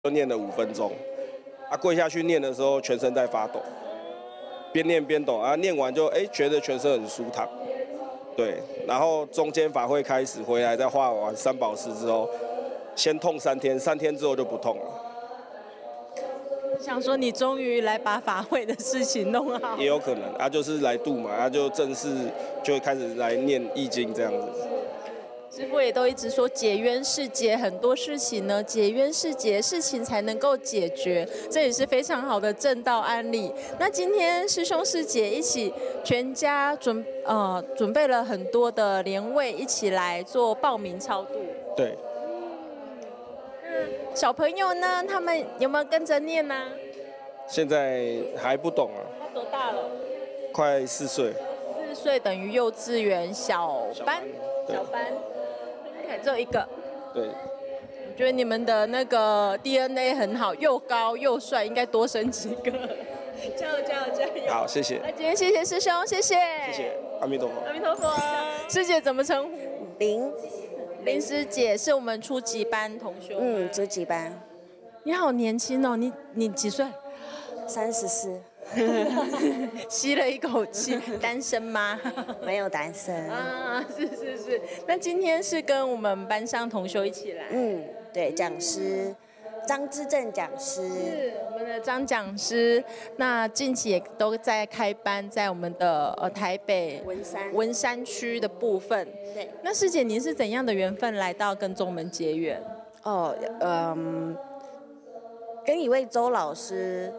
就念了5分钟，跪下去念的时候全身在发抖，边念边抖，念完就觉得全身很舒坦，对，然后中间法会开始回来，再画完3宝式之后，先痛3天，3天之后就不痛了。 想说你终于来把法会的事情弄好， 也有可能就是来度嘛，就正式就开始来念易经这样子。 师父也都一直说解冤释结，很多事情呢，解冤释结，事情才能够解决，这也是非常好的正道案例。那今天师兄师姐一起全家准备了很多的莲位，一起来做报名超度。 对。 小朋友呢，他们有没有跟着念呢？ 现在还不懂啊。 他多大了？ 快4岁。 4岁等于幼稚园小班。小班。只有1个。 对。 我觉得你们的那个 DNA 很好，又高又帅，应该多生几个。加油加油加油！ 好，谢谢。 那今天谢谢师兄，谢谢。 谢谢，阿弥陀佛。 阿弥陀佛。师姐怎么称呼？林师姐是我们初级班同学。 初级班。 你好年轻哦，你几岁 ？34。 吸了一口气，单身吗？ 没有单身啊，是。那今天是跟我们班上同学一起来。 对，讲师张之正讲师是我们的张讲师。那近期也都在开班，在我们的台北文山区的部分。 对。 那师姐，您是怎样的缘分来到跟宗门结缘？ 跟一位周老师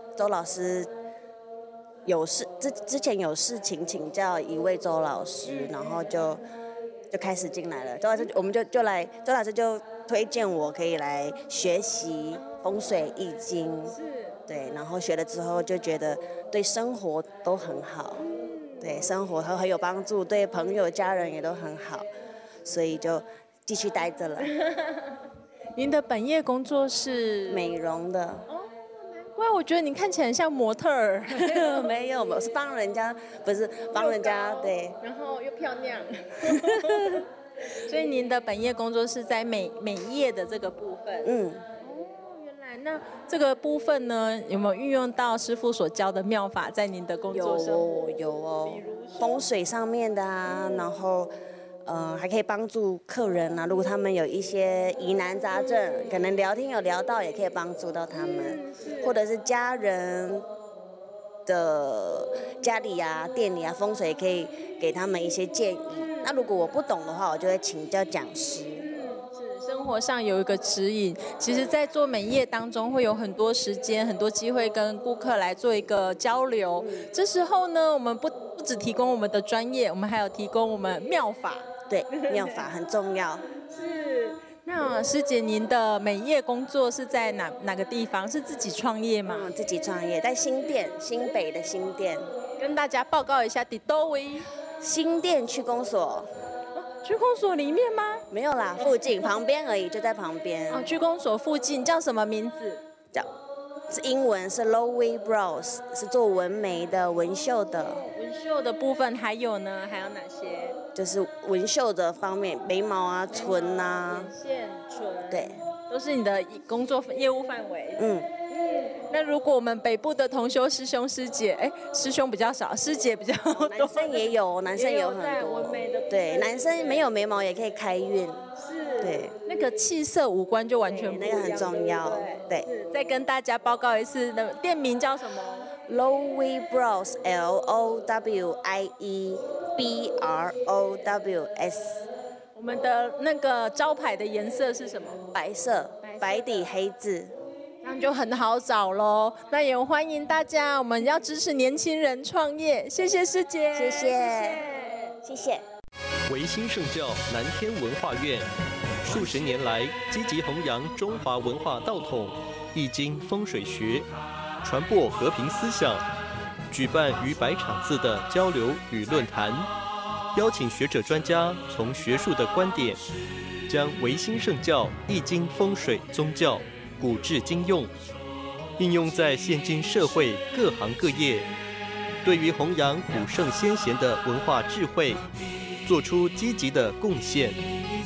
有事，之前有事情请教一位周老师，然后就开始进来了。周老师我们就来，周老师就推荐我可以来学习风水易经，对，然后学了之后就觉得对生活都很好，对生活很有帮助，对朋友家人也都很好，所以就继续待着了。 您的本业工作是美容的。 难怪我觉得你看起来很像模特儿。 没有，我是帮人家，不是帮人家，对。 然后又漂亮。所以您的本业工作是在美业的这个部分。原来那这个部分呢，有没有运用到师父所教的妙法在您的工作生活？ 有哦，风水上面的然后。还可以帮助客人如果他们有一些疑难杂症，可能聊天有聊到，也可以帮助到他们，或者是家人的家里店里风水，也可以给他们一些建议。那如果我不懂的话，我就会请教讲师。 是生活上有一个指引。其实，在做美业当中，会有很多时间、很多机会跟顾客来做一个交流。这时候呢，我们不只提供我们的专业，我们还有提供我们妙法。 对，妙法很重要。 是。那师姐，您的美业工作是在哪个地方？是自己创业吗？ 自己创业，在新北的新店。 跟大家报告一下，在哪位？ 新店区公所。 区公所里面吗？ 没有啦，附近旁边而已，就在旁边。 区公所附近叫什么名字？ 是英文，是 Lowy Brows， 是做纹眉的、纹绣的。 纹绣的部分还有呢？还有哪些？ 就是纹绣的方面，眉毛唇眼线、唇， 对， 都是你的工作业务范围。那如果我们北部的同修师兄师姐，师兄比较少，师姐比较多， 男生也有，男生有很多。 纹眉的， 对，男生没有眉毛也可以开运。 是， 对， 那个气色五官就完全不一样， 那个很重要。对， 再跟大家报告一次，店名叫什么 ？Lowy Brows LOWYE BROWS。 我们的那个招牌的颜色是什么？ 白色，白底黑字。 这样就很好找咯。那也欢迎大家，我们要支持年轻人创业。谢谢师姐， 谢谢。 维新圣教南天文化院数十年来积极弘扬中华文化道统、易经风水学，传播和平思想，举办逾100场次的交流与论坛，邀请学者专家从学术的观点，将维新圣教易经风水宗教古至今用，应用在现今社会各行各业，对于弘扬古圣先贤的文化智慧，做出积极的贡献。